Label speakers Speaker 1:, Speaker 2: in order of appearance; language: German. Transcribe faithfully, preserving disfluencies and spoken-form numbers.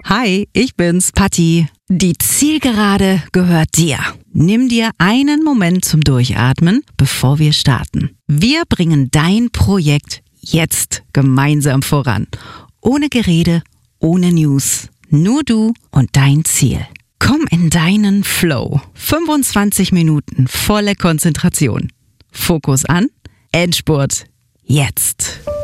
Speaker 1: Hi, ich bin's, Patti. Die Zielgerade gehört dir. Nimm dir einen Moment zum Durchatmen, bevor wir starten. Wir bringen dein Projekt jetzt gemeinsam voran. Ohne Gerede, ohne News. Nur du und dein Ziel. Komm in deinen Flow. fünfundzwanzig Minuten volle Konzentration. Fokus an. Endspurt. Jetzt.